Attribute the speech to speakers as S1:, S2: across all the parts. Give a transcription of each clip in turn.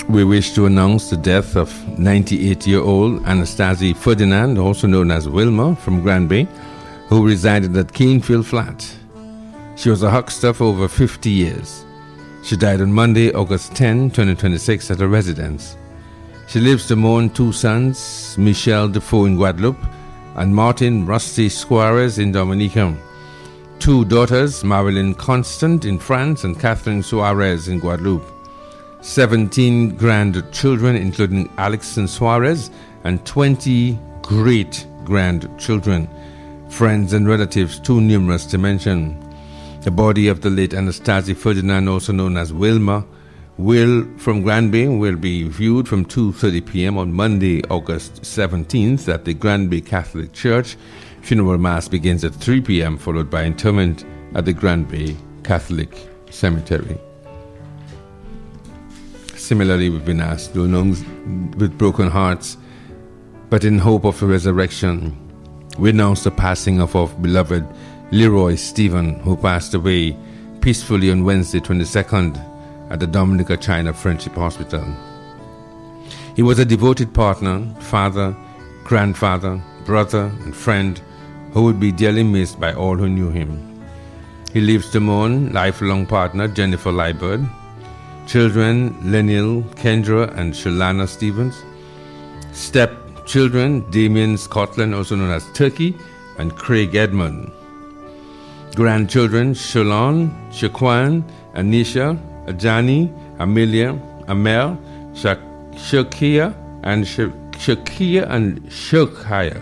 S1: We wish to announce the death of 98-year-old Anastasia Ferdinand, also known as Wilma, from Granby, who resided at Keenfield Flat. She was a huckster for over 50 years. She died on Monday, August 10, 2026, at her residence. She lives to mourn two sons, Michel Defoe in Guadeloupe and Martin Rusty Suarez in Dominica. Two daughters, Marilyn Constant in France and Catherine Suarez in Guadeloupe. 17 grandchildren, including Alexon Suarez, and 20 great-grandchildren. Friends and relatives too numerous to mention. The body of the late Anastasia Ferdinand, also known as Wilma, from Granby, will be viewed from 2:30 p.m. on Monday, August 17th at the Granby Catholic Church. Funeral Mass begins at 3 p.m., followed by interment at the Granby Catholic Cemetery. Similarly, we've been asked to announce with broken hearts, but in hope of a resurrection, we announce the passing of our beloved Leroy Stephen, who passed away peacefully on Wednesday, 22nd, at the Dominica China Friendship Hospital. He was a devoted partner, father, grandfather, brother, and friend who would be dearly missed by all who knew him. He lives to mourn lifelong partner Jennifer Liebert, children Lenil, Kendra, and Shalana Stevens, step-children Damien Scotland, also known as Turkey, and Craig Edmond, grandchildren Shalon, Shaquan, Anisha, Ajani, Amelia, Amel, Shakia, and Shokaya.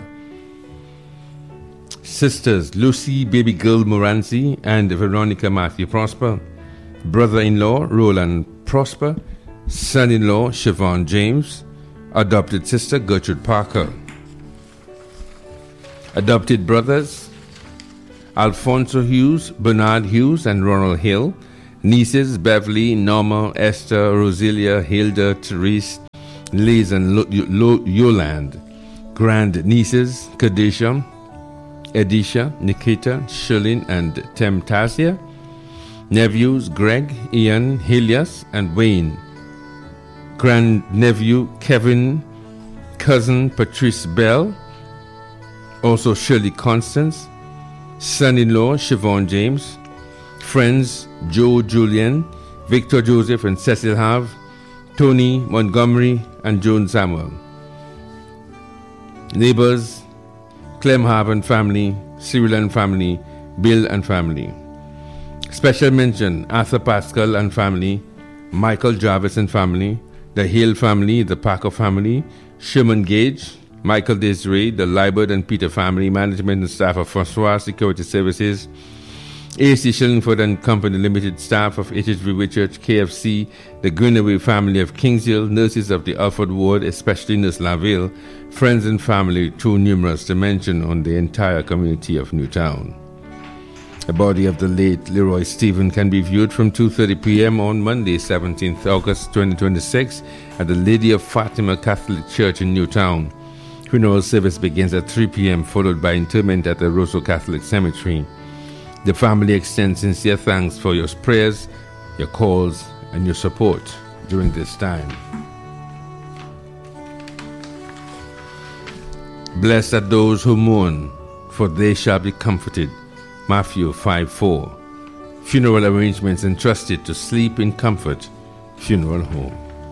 S1: Sisters Lucy Baby Girl Moranci and Veronica Matthew Prosper. Brother-in-law Roland Prosper. Son-in-law Siobhan James. Adopted sister Gertrude Parker. Adopted brothers Alfonso Hughes, Bernard Hughes, and Ronald Hill. Nieces Beverly, Norma, Esther, Rosilia, Hilda, Therese, Liz, and Yolande. Grand nieces Kadisha, Edisha, Nikita, Shirlene, and Temtasia. Nephews Greg, Ian, Helias, and Wayne. Grandnephew Kevin, cousin Patrice Bell, also Shirley Constance. Son-in-law Siobhan James. Friends Joe Julian, Victor Joseph, and Cecil Have. Tony Montgomery, and Joan Samuel. Neighbors Clem Have and family, Cyril and family, Bill and family. Special mention Arthur Pascal and family, Michael Jarvis and family, the Hale family, the Packer family, Sherman Gage, Michael Desiree, the Liebert and Peter family, management and staff of Francois Security Services, A.C. Shillingford and Company Limited, staff of HHV Church, KFC, the Greenaway family of Kingshill, nurses of the Alford Ward, especially Nurse Laville, friends and family too numerous to mention on the entire community of Newtown. The body of the late Leroy Stephen can be viewed from 2:30 p.m. on Monday, 17th August 2026 at the Lady of Fatima Catholic Church in Newtown. Funeral service begins at 3 p.m. followed by interment at the Roseau Catholic Cemetery. The family extends sincere thanks for your prayers, your calls, and your support during this time. Blessed are those who mourn, for they shall be comforted. Matthew 5:4. Funeral arrangements entrusted to Sleep in Comfort Funeral Home.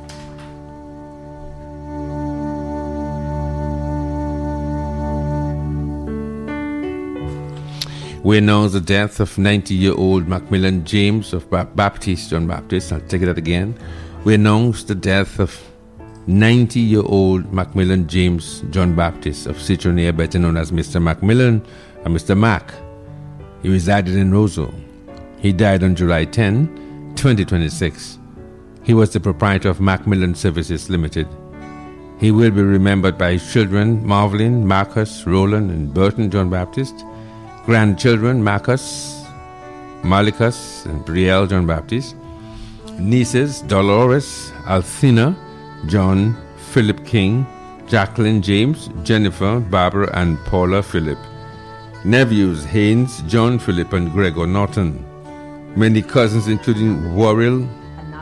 S1: We announce the death of 90-year-old Macmillan James of Baptist, John Baptist. I'll take that again. We announce the death of 90-year-old Macmillan James John Baptist of Citronea, better known as Mr. Macmillan and Mr. Mac. He resided in Roseau. He died on July 10, 2026. He was the proprietor of Macmillan Services Limited. He will be remembered by his children, Marvelyn, Marcus, Roland, and Burton John Baptist, grandchildren, Marcus, Malicus, and Brielle John Baptist, nieces, Dolores, Althina, John, Philip King, Jacqueline James, Jennifer, Barbara, and Paula Philip. Nephews, Haynes, John Philip, and Gregor Norton. Many cousins, including Warrell,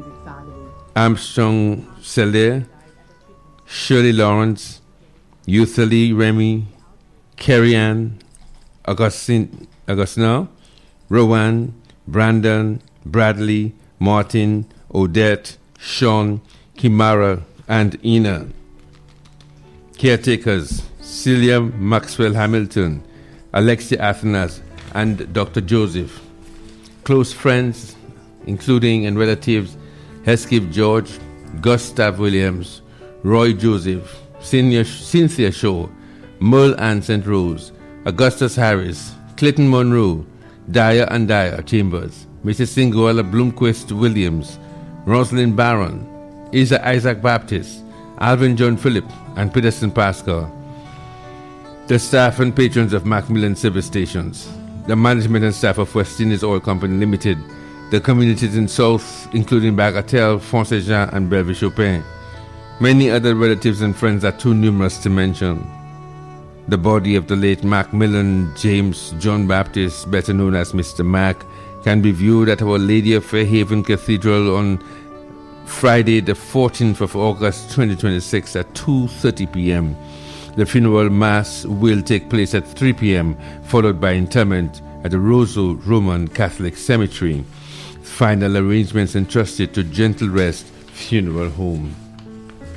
S1: Armstrong Celia, Shirley Lawrence, Euthalie Remy, Carrie Ann, Augustina, Rowan, Brandon, Bradley, Martin, Odette, Sean, Kimara, and Ina. Caretakers: Celia Maxwell Hamilton, Alexia Athenas, and Dr. Joseph. Close friends, including and relatives: Hesketh George, Gustav Williams, Roy Joseph, Cynthia Shaw, Merle Ann St. Rose, Augustus Harris, Clayton Monroe, Dyer and Dyer Chambers, Mrs. Singola Bloomquist Williams, Rosalind Barron, Isaac Baptist, Alvin John Phillip, and Peterson Pascal. The staff and patrons of Macmillan Service Stations, the management and staff of West Indies Oil Company Limited, the communities in South, including Bagatelle, Font-Saint-Jean, and Bellevue-Chopin. Many other relatives and friends are too numerous to mention. The body of the late Macmillan James John Baptist, better known as Mr. Mac, can be viewed at Our Lady of Fairhaven Cathedral on Friday, the 14th of August 2026 at 2:30 p.m. The funeral mass will take place at 3 p.m., followed by interment at the Roseau Roman Catholic Cemetery. Final arrangements entrusted to Gentle Rest Funeral Home.